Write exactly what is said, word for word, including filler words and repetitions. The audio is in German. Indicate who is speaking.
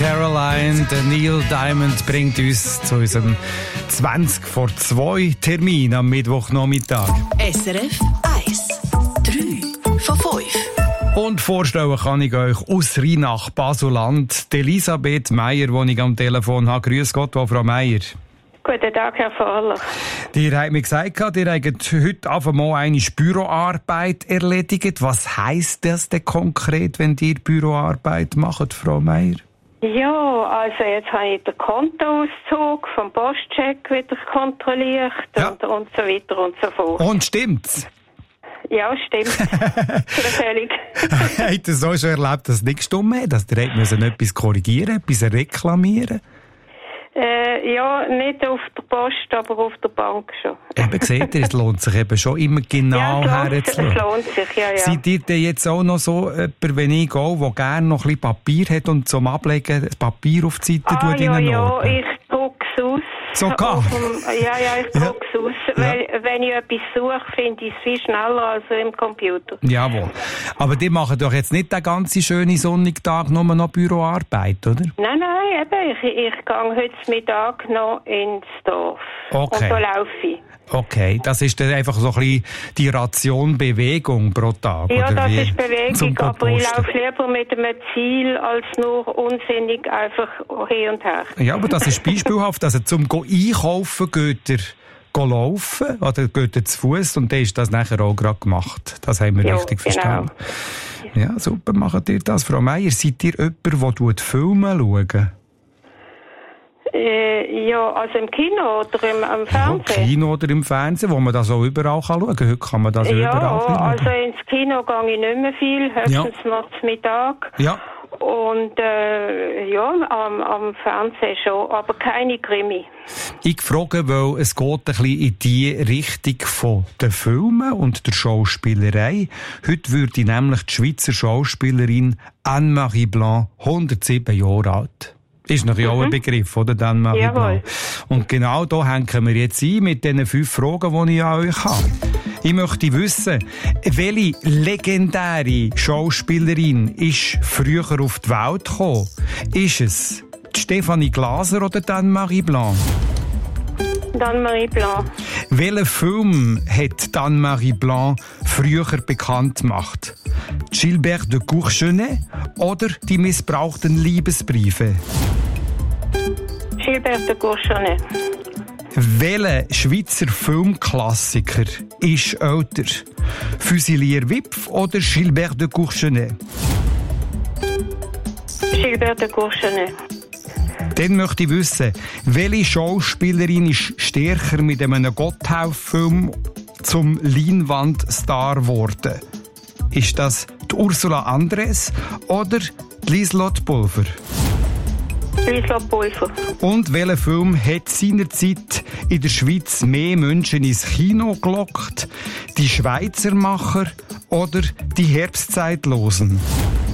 Speaker 1: Caroline, der Neil Diamond bringt uns zu unserem zwanzig vor zwei Termin am Mittwochnachmittag.
Speaker 2: S R F eins, drei von fünf.
Speaker 1: Und vorstellen kann ich euch aus Rheinach, Baselland, Elisabeth Meier, die ich am Telefon habe. Grüß Gott, Frau Meier.
Speaker 3: Guten Tag, Herr Fahler.
Speaker 1: Ihr habt mir gesagt, ihr habt heute einfach mal eine Büroarbeit erledigt. Was heisst das denn konkret, wenn ihr Büroarbeit macht, Frau Meier?
Speaker 3: Ja, also jetzt habe ich den Kontoauszug vom Postcheck wieder kontrolliert
Speaker 1: ja.
Speaker 3: und, und so weiter und so fort.
Speaker 1: Und stimmt's?
Speaker 3: Ja, stimmt. Völlig.
Speaker 1: Habt ihr so schon erlebt, dass es nicht gestimmt hat? Dass ihr etwas korrigieren, etwas reklamieren?
Speaker 3: Äh, ja, nicht auf der Post, aber auf der Bank schon.
Speaker 1: Eben, seht ihr, es lohnt sich eben schon immer genau
Speaker 3: ja,
Speaker 1: herzuschauen.
Speaker 3: Es lohnt sich, ja, ja.
Speaker 1: Seid ihr denn jetzt auch noch so jemand, wenn ich gehe, der gerne noch ein bisschen Papier hat und zum Ablegen das Papier auf die Seite
Speaker 3: ah, ja, ja,
Speaker 1: Ordnen?
Speaker 3: ich druck's aus.
Speaker 1: Sogar?
Speaker 3: Dem, ja, ja, ich druck's ja. aus. Weil, ja. wenn ich etwas suche, finde ich es viel schneller als im Computer.
Speaker 1: Jawohl. Aber die machen doch jetzt nicht den ganzen schönen sonnigen Tag nur noch Büroarbeit, oder?
Speaker 3: Nein, nein, eben. Ich, ich gehe heute Mittag noch ins Dorf.
Speaker 1: Okay.
Speaker 3: Und da laufe ich.
Speaker 1: Okay, das ist dann einfach so ein bisschen die Ration Bewegung pro Tag,
Speaker 3: ja,
Speaker 1: oder
Speaker 3: das
Speaker 1: wie?
Speaker 3: ist Bewegung, aber ich laufe lieber mit einem Ziel, als nur unsinnig einfach hin und her.
Speaker 1: Ja, aber das ist beispielhaft. Also zum Einkaufen geht ihr go laufen oder geht ihr zu Fuß und dann ist das nachher auch gerade gemacht. Das haben wir
Speaker 3: jo,
Speaker 1: richtig
Speaker 3: genau.
Speaker 1: verstanden. Ja, super, macht ihr das. Frau Meier, seid ihr jemand, der Filme schaut?
Speaker 3: Äh, ja, also im Kino oder im, im Fernsehen?
Speaker 1: Ja, Kino oder im Fernsehen, wo man das auch überall kann schauen kann. Heute kann man das ja, überall schauen.
Speaker 3: Ja, also ins Kino gehe ich nicht mehr viel, höchstens ja. noch zum Mittag.
Speaker 1: Ja.
Speaker 3: Und äh, ja, am, am Fernsehen schon, aber keine Krimi.
Speaker 1: Ich frage, weil es geht ein bisschen in die Richtung von den Filmen und der Schauspielerei. Heute würde nämlich die Schweizer Schauspielerin Anne-Marie Blanc hundertsieben Jahre alt. Ist natürlich mhm. auch ein Begriff, oder? Anne-Marie Blanc. Und genau da hängen wir jetzt ein mit diesen fünf Fragen, die ich an euch habe. Ich möchte wissen, welche legendäre Schauspielerin ist früher auf die Welt gekommen? Ist es die Stefanie Glaser oder die Anne-Marie Blanc?
Speaker 3: Anne-Marie Blanc.
Speaker 1: Welchen Film hat Anne-Marie Blanc früher bekannt gemacht? Gilbert de Courchenet oder die missbrauchten Liebesbriefe?
Speaker 3: Gilbert de Courchenet.
Speaker 1: Welcher Schweizer Filmklassiker ist älter? Fusilier Wipf oder Gilbert de Courchenet?
Speaker 3: Gilbert de Courchenet.
Speaker 1: Dann möchte ich wissen, welche Schauspielerin ist stärker mit einem Gotthelf-Film zum Leinwandstar geworden? Ist das die Ursula Andress oder die Lieselotte Pulver?
Speaker 3: Lieselotte Pulver. Und
Speaker 1: welcher Film hat seinerzeit in der Schweiz mehr Menschen ins Kino gelockt? Die Schweizermacher oder die Herbstzeitlosen?